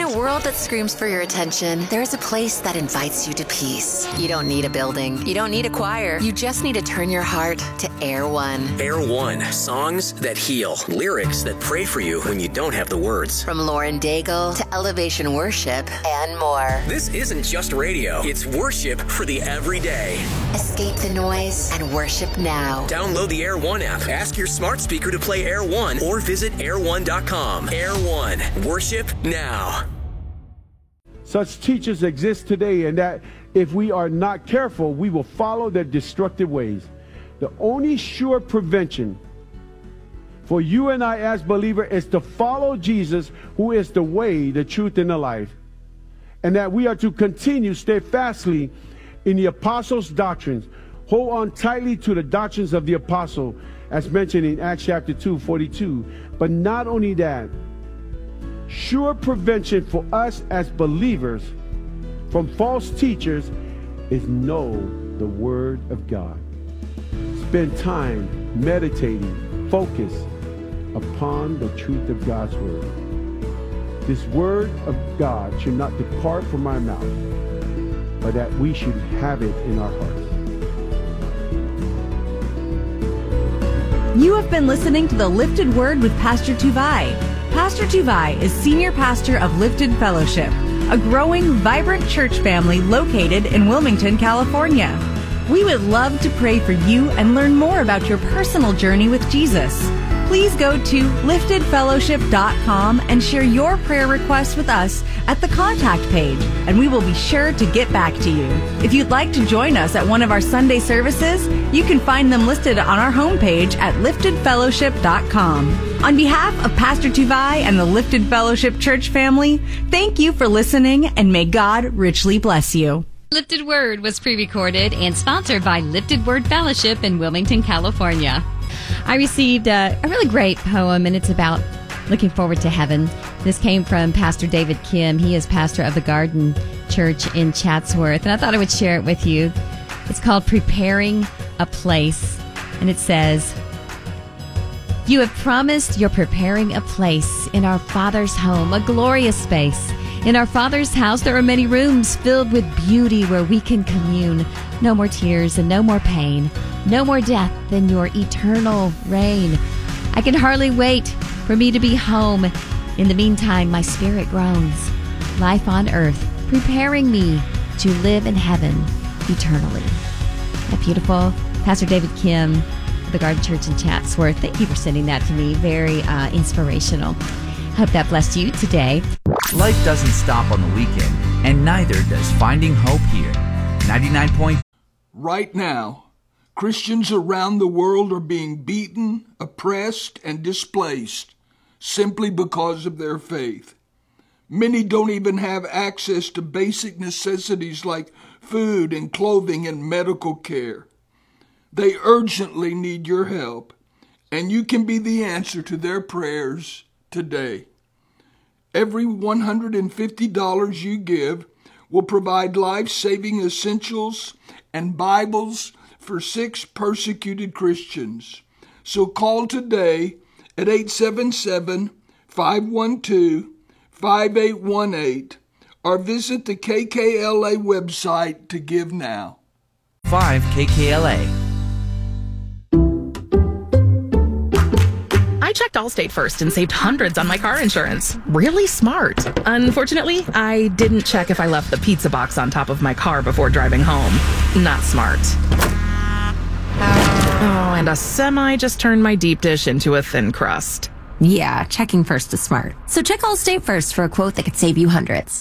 a world that screams for your attention, there's a place that invites you to peace. You don't need a building. You don't need a choir. You just need to turn your heart to Air One. Air One. Songs that heal. Lyrics that pray for you when you don't have the words. From Lauren Daigle to Elevation Worship and more. This isn't just radio. It's worship for the everyday. Escape the noise and worship now. Download the Air One app. Ask your smart speaker to play Air One or visit air1.com. Air One. Worship now. Such teachers exist today, and that if we are not careful, we will follow their destructive ways. The only sure prevention for you and I as believers is to follow Jesus, who is the way, the truth, and the life. And that we are to continue steadfastly in the apostles' doctrines. Hold on tightly to the doctrines of the apostle, as mentioned in Acts chapter 2:42. But not only that, sure prevention for us as believers from false teachers is know the Word of God. Spend time meditating, focus upon the truth of God's Word. This Word of God should not depart from our mouth, but that we should have it in our hearts. You have been listening to The Lifted Word with Pastor Tuvai. Pastor Tuvai is Senior Pastor of Lifted Fellowship, a growing, vibrant church family located in Wilmington, California. We would love to pray for you and learn more about your personal journey with Jesus. Please go to liftedfellowship.com and share your prayer requests with us at the contact page, and we will be sure to get back to you. If you'd like to join us at one of our Sunday services, you can find them listed on our homepage at liftedfellowship.com. On behalf of Pastor Tuvai and the Lifted Fellowship Church family, thank you for listening, and may God richly bless you. Lifted Word was pre-recorded and sponsored by Lifted Word Fellowship in Wilmington, California. I received a really great poem, and it's about looking forward to heaven. This came from Pastor David Kim. He is pastor of the Garden Church in Chatsworth, and I thought I would share it with you. It's called Preparing a Place, and it says, "You have promised you're preparing a place in our Father's home, a glorious space. In our Father's house, there are many rooms filled with beauty where we can commune. No more tears and no more pain. No more death than your eternal reign. I can hardly wait for me to be home. In the meantime, my spirit groans. Life on earth, preparing me to live in heaven eternally." Isn't that beautiful? Pastor David Kim of the Garden Church in Chatsworth. Thank you for sending that to me. Very inspirational. Hope that blessed you today. Life doesn't stop on the weekend, and neither does Finding Hope here. 99. Right now, Christians around the world are being beaten, oppressed, and displaced simply because of their faith. Many don't even have access to basic necessities like food and clothing and medical care. They urgently need your help, and you can be the answer to their prayers today. Every $150 you give will provide life-saving essentials and Bibles for 6 persecuted Christians. So call today at 877-512-5818 or visit the KKLA website to give now. 5 KKLA. I checked Allstate first and saved hundreds on my car insurance. Really smart. Unfortunately, I didn't check if I left the pizza box on top of my car before driving home. Not smart. Oh, and a semi just turned my deep dish into a thin crust. Yeah, checking first is smart. So check Allstate first for a quote that could save you hundreds.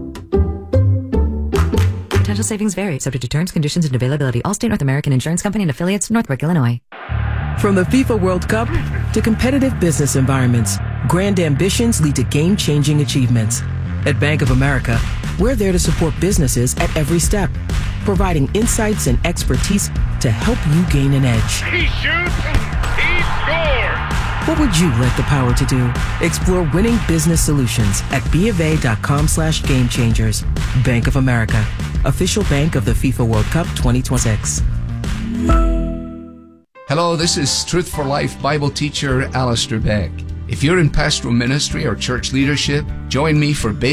Potential savings vary, subject to terms, conditions, and availability. Allstate North American Insurance Company and affiliates, Northbrook, Illinois. From the FIFA World Cup to competitive business environments, grand ambitions lead to game-changing achievements. At Bank of America, we're there to support businesses at every step, providing insights and expertise to help you gain an edge. He shoots, he scores! What would you like the power to do? Explore winning business solutions at BofA.com/gamechangers. Bank of America, official bank of the FIFA World Cup 2026. Hello, this is Truth for Life Bible teacher Alistair Beck. If you're in pastoral ministry or church leadership, join me for